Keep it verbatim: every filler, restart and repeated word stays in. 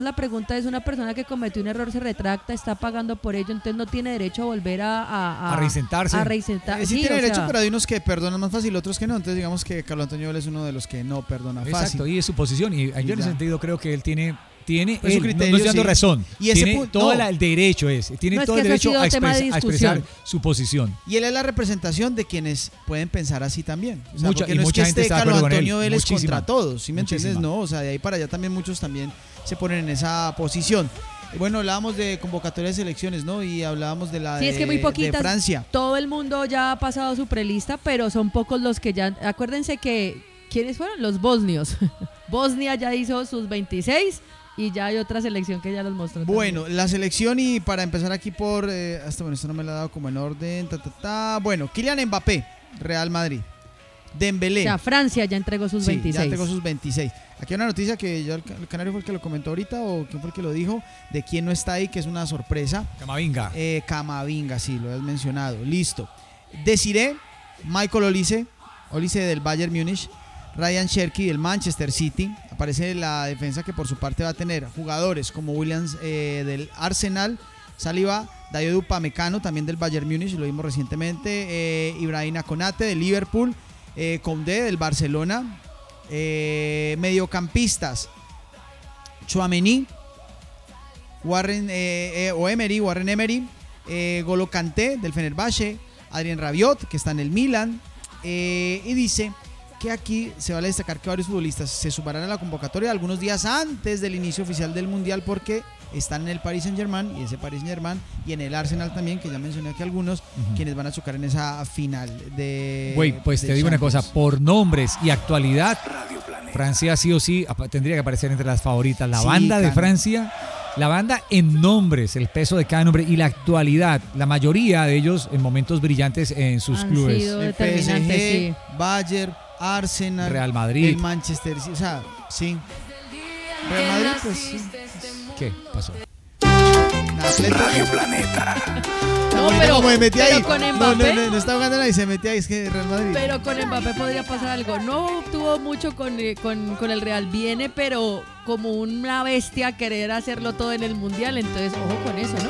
La pregunta es, una persona que cometió un error se retracta, está pagando por ello, entonces no tiene derecho a volver a... A, a reinsentarse. A reinsentar. Eh, sí, sí, tiene derecho, sea, pero hay unos que perdonan más fácil, otros que no. Entonces digamos que Carlos Antonio Vela es uno de los que no perdona fácil. Exacto, y es su posición. Y yo en ese sentido creo que él tiene... Tiene pues él, criterio, no, no estoy dando sí. razón. Y ese tiene punto, todo no. la, el derecho es, tiene no, todo es el que eso derecho ha a, sido tema de expres, a expresar discusión. su posición. Y él es la representación de quienes pueden pensar así también. O sea, Mucha- porque y no es mucha que gente esté está de Carlos acuerdo con él, Antonio Vélez muchísima. contra todos, ¿sí me entiendes? Muchísima. No, o sea, de ahí para allá también muchos también se ponen en esa posición. Bueno, hablábamos de convocatorias de selecciones, ¿no? Y hablábamos de la Sí, de, es que muy de poquitas. Francia. Todo el mundo ya ha pasado su prelista, pero son pocos los que ya... Acuérdense que... ¿Quiénes fueron? Los bosnios. Bosnia ya hizo sus veintiséis y ya hay otra selección que ya los mostró. Bueno, también. la selección, y para empezar aquí por... Eh, hasta bueno, esto no me lo ha dado como en orden. Ta, ta, ta. Bueno, Kylian Mbappé, Real Madrid. Dembélé. O sea, Francia ya entregó sus Sí, veintiséis. ya entregó sus veintiséis. Aquí hay una noticia que ya el, el Canario fue el que lo comentó ahorita, o quién fue el que lo dijo, de quién no está ahí, que es una sorpresa. Camavinga. Eh, Camavinga, sí, lo has mencionado. Listo. Desiré, Michael Olise, Olise del Bayern Múnich, Ryan Cherky del Manchester City. Aparece la defensa que por su parte va a tener jugadores como Williams eh, del Arsenal, Saliba, Dayot Upamecano también del Bayern Múnich, lo vimos recientemente, eh, Ibrahima Konate del Liverpool, eh, Koundé del Barcelona, eh, mediocampistas, Tchouaméni, Warren eh, eh, o Emery, Warren Emery, eh, Golo Kanté del Fenerbahce, Adrien Rabiot, que está en el Milan, eh, y dice que aquí se vale destacar que varios futbolistas se sumarán a la convocatoria algunos días antes del inicio oficial del Mundial, porque están en el Paris Saint-Germain, y ese Paris Saint-Germain, y en el Arsenal también, que ya mencioné aquí algunos, uh-huh. quienes van a chocar en esa final de... Güey, pues de te digo Champions. una cosa, por nombres y actualidad, Francia sí o sí tendría que aparecer entre las favoritas. La Sí, banda de Cano. Francia, la banda en nombres, el peso de cada nombre y la actualidad, la mayoría de ellos en momentos brillantes en sus Han clubes. sido El P S determinantes, G, sí. Bayern, Arsenal, Real Madrid. el Manchester City, o sea, sí. Real Madrid, pues sí. ¿Qué pasó? Radio Planeta. No, Bonito pero, como me metí pero ahí. con No, Mbappé, no, no, no está jugando nada y se metió ahí, es que Real Madrid. pero con Mbappé podría pasar algo. No obtuvo mucho con, eh, con, con el Real, viene, pero como una bestia a querer hacerlo todo en el Mundial, entonces ojo con eso, ¿no?